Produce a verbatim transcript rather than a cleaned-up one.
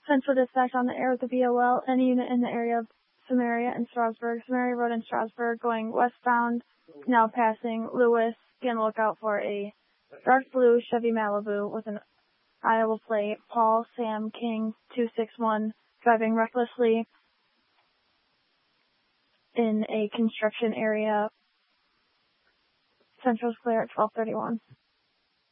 Central dispatch on the air with the B O L. Any unit in the area of Samaria and Strasburg. Samaria Road in Strasburg going westbound, now passing Lewis. Be on the lookout for a dark blue Chevy Malibu with an Iowa plate. Paul Sam King two six one, driving recklessly in a construction area. Central's clear at twelve thirty-one.